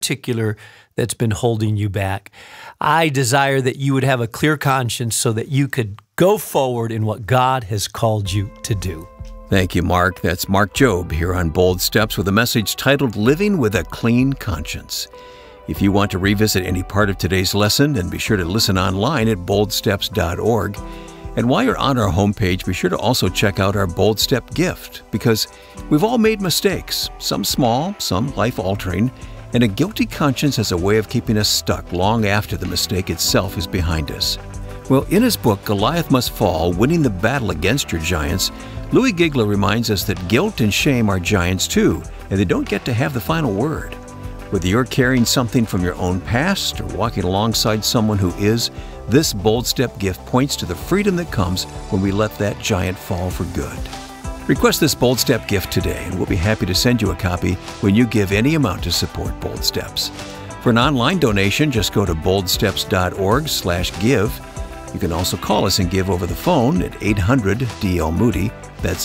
particular that's been holding you back. I desire that you would have a clear conscience so that you could go forward in what God has called you to do. Thank you, Mark. That's Mark Jobe here on Bold Steps with a message titled Living with a Clean Conscience. If you want to revisit any part of today's lesson, then be sure to listen online at boldsteps.org. And while you're on our homepage, be sure to also check out our Bold Step gift, because we've all made mistakes, some small, some life-altering, and a guilty conscience has a way of keeping us stuck long after the mistake itself is behind us. Well, in his book, Goliath Must Fall, Winning the Battle Against Your Giants, Louis Giegler reminds us that guilt and shame are giants too, and they don't get to have the final word. Whether you're carrying something from your own past or walking alongside someone who is, this Bold Step gift points to the freedom that comes when we let that giant fall for good. Request this Bold Step gift today, and we'll be happy to send you a copy when you give any amount to support Bold Steps. For an online donation, just go to boldsteps.org/give. You can also call us and give over the phone at 800-DL-MOODY. That's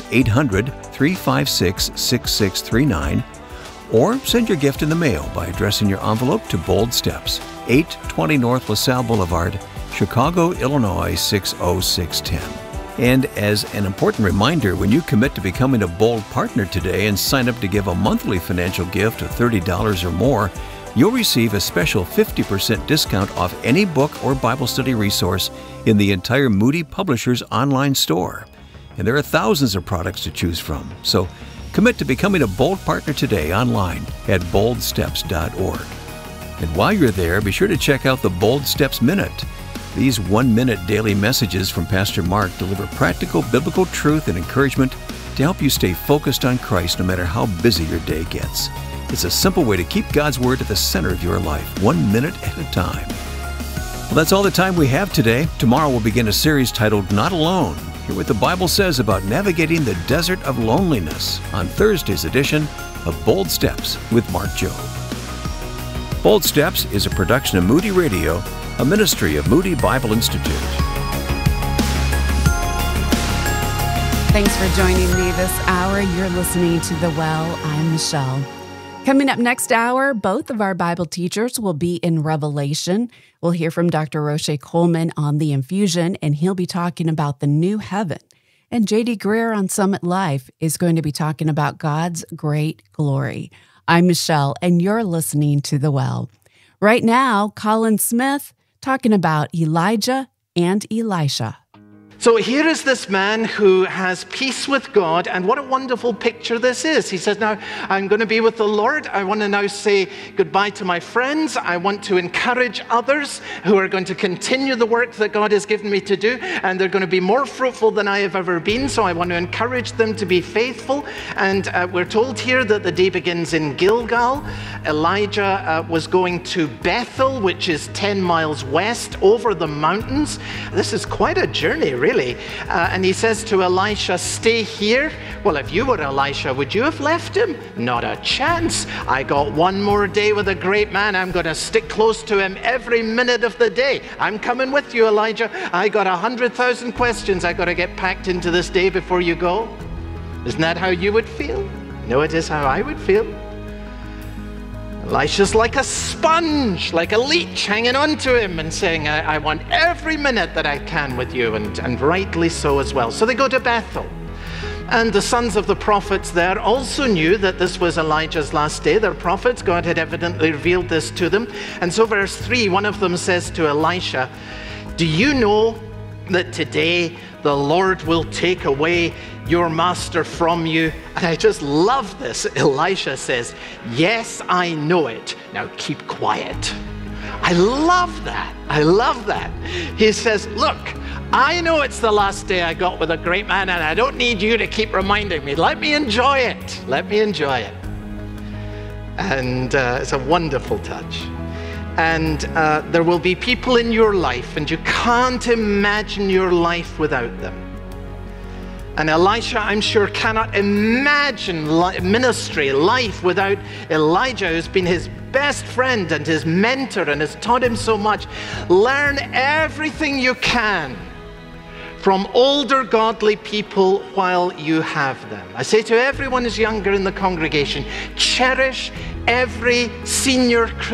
800-356-6639. Or send your gift in the mail by addressing your envelope to Bold Steps, 820 North LaSalle Boulevard, Chicago, Illinois 60610. And as an important reminder, when you commit to becoming a Bold partner today and sign up to give a monthly financial gift of $30 or more, you'll receive a special 50% discount off any book or Bible study resource in the entire Moody Publishers online store. And there are thousands of products to choose from. So commit to becoming a Bold partner today online at boldsteps.org. And while you're there, be sure to check out the Bold Steps Minute. These 1-minute daily messages from Pastor Mark deliver practical biblical truth and encouragement to help you stay focused on Christ no matter how busy your day gets. It's a simple way to keep God's Word at the center of your life, 1 minute at a time. Well, that's all the time we have today. Tomorrow we'll begin a series titled Not Alone. Hear what the Bible says about navigating the desert of loneliness on Thursday's edition of Bold Steps with Mark Jobe. Bold Steps is a production of Moody Radio, a ministry of Moody Bible Institute. Thanks for joining me this hour. You're listening to The Well. I'm Michelle. Coming up next hour, both of our Bible teachers will be in Revelation. We'll hear from Dr. Roche Coleman on the infusion, and he'll be talking about the new heaven. And J.D. Greer on Summit Life is going to be talking about God's great glory. I'm Michelle, and you're listening to The Well. Right now, Colin Smith talking about Elijah and Elisha. So here is this man who has peace with God, and what a wonderful picture this is. He says, now I'm going to be with the Lord. I want to now say goodbye to my friends. I want to encourage others who are going to continue the work that God has given me to do, and they're going to be more fruitful than I have ever been, so I want to encourage them to be faithful. And we're told here that the day begins in Gilgal. Elijah was going to Bethel, which is 10 miles west over the mountains. This is quite a journey, really. And he says to Elisha, stay here. Well, if you were Elisha, would you have left him? Not a chance. I got one more day with a great man. I'm going to stick close to him every minute of the day. I'm coming with you, Elijah. I got 100,000 questions I got to get packed into this day before you go. Isn't that how you would feel? No, it is how I would feel. Elisha's like a sponge, like a leech, hanging on to him and saying, I want every minute that I can with you, and rightly so as well. So they go to Bethel. And the sons of the prophets there also knew that this was Elijah's last day. They're prophets. God had evidently revealed this to them. And so verse 3, one of them says to Elisha, do you know that today the Lord will take away your master from you? And I just love this. Elisha says, yes, I know it. Now keep quiet. I love that. I love that. He says, look, I know it's the last day I got with a great man, and I don't need you to keep reminding me. Let me enjoy it. Let me enjoy it. And it's a wonderful touch. And there will be people in your life, and you can't imagine your life without them. And Elisha, I'm sure, cannot imagine ministry, life without Elijah, who's been his best friend and his mentor and has taught him so much. Learn everything you can from older godly people while you have them. I say to everyone who's younger in the congregation, cherish every senior